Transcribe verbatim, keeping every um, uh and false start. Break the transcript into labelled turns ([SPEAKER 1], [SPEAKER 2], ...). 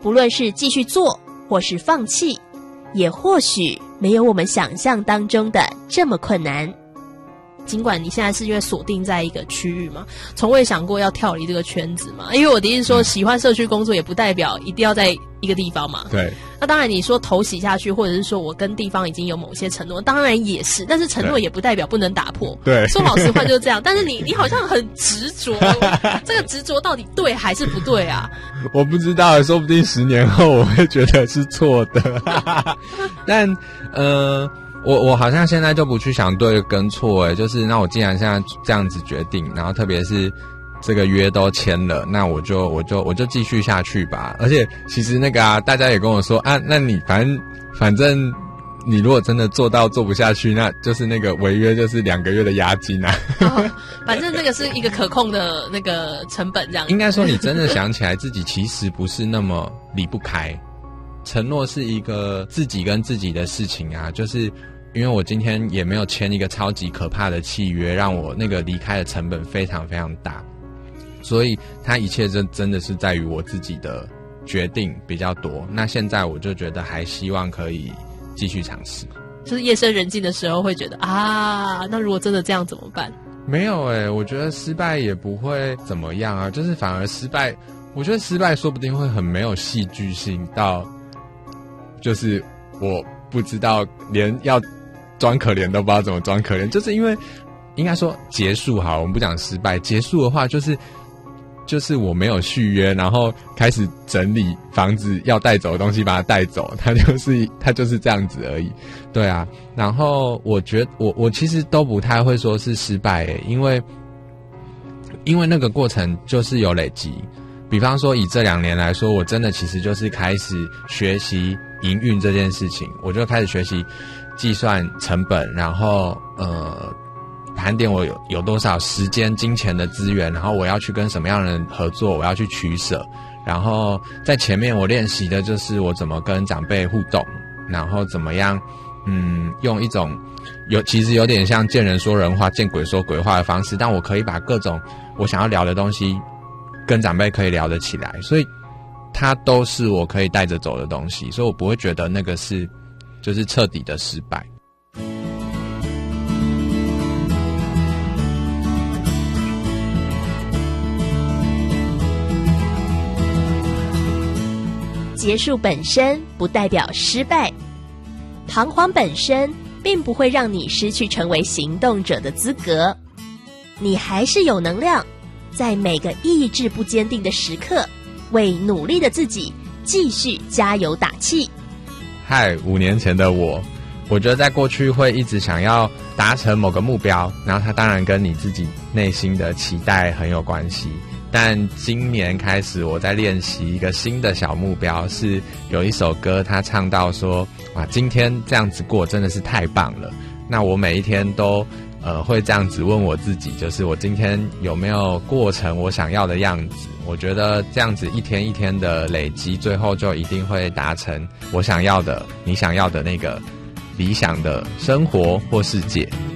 [SPEAKER 1] 不论是继续做或是放弃，也或许没有我们想象当中的这么困难。
[SPEAKER 2] 尽管你现在是因为锁定在一个区域嘛，从未想过要跳离这个圈子嘛。因为我的意思说，喜欢社区工作也不代表一定要在一个地方嘛。
[SPEAKER 3] 对。
[SPEAKER 2] 那当然你说头洗下去，或者是说我跟地方已经有某些承诺，当然也是，但是承诺也不代表不能打破。
[SPEAKER 3] 对。
[SPEAKER 2] 说老实话就是这样。但是你你好像很执着，这个执着到底对还是不对啊？
[SPEAKER 3] 我不知道，说不定十年后我会觉得是错的。但呃。我我好像现在就不去想对跟错，诶，就是那我既然现在这样子决定，然后特别是这个约都签了，那我就我就我就继续下去吧。而且其实那个啊，大家也跟我说啊，那你反正反正你如果真的做到做不下去，那就是那个违约就是两个月的押金啊。
[SPEAKER 2] 哦，反正那个是一个可控的那个成本，这样。
[SPEAKER 3] 应该说你真的想起来自己其实不是那么离不开，承诺是一个自己跟自己的事情啊，就是。因为我今天也没有签一个超级可怕的契约，让我那个离开的成本非常非常大，所以它一切真真的是在于我自己的决定比较多。那现在我就觉得还希望可以继续尝试。
[SPEAKER 2] 就是夜深人静的时候会觉得啊，那如果真的这样怎么办？
[SPEAKER 3] 没有诶、欸，我觉得失败也不会怎么样啊，就是反而失败，我觉得失败说不定会很没有戏剧性到，就是我不知道连要。装可怜都不知道怎么装可怜，就是因为应该说结束好，我们不讲失败，结束的话就是就是我没有续约，然后开始整理房子要带走的东西，把它带走，它就是它就是这样子而已。对啊，然后我觉得我我其实都不太会说是失败耶，因为因为那个过程就是有累积。比方说以这两年来说，我真的其实就是开始学习营运这件事情，我就开始学习计算成本，然后呃盘点我有有多少时间、金钱的资源，然后我要去跟什么样的人合作，我要去取舍。然后在前面我练习的就是我怎么跟长辈互动，然后怎么样嗯用一种有其实有点像见人说人话、见鬼说鬼话的方式，但我可以把各种我想要聊的东西跟长辈可以聊得起来，所以它都是我可以带着走的东西，所以我不会觉得那个是就是彻底的失败。
[SPEAKER 1] 结束本身不代表失败，彷徨本身并不会让你失去成为行动者的资格，你还是有能量，在每个意志不坚定的时刻，为努力的自己继续加油打气。
[SPEAKER 3] 嗨，五年前的我，我觉得在过去会一直想要达成某个目标，然后它当然跟你自己内心的期待很有关系。但今年开始，我在练习一个新的小目标，是有一首歌，他唱到说：“哇，今天这样子过真的是太棒了。”那我每一天都呃会这样子问我自己，就是我今天有没有过成我想要的样子？我觉得这样子一天一天的累积，最后就一定会达成我想要的、你想要的那个理想的生活或世界。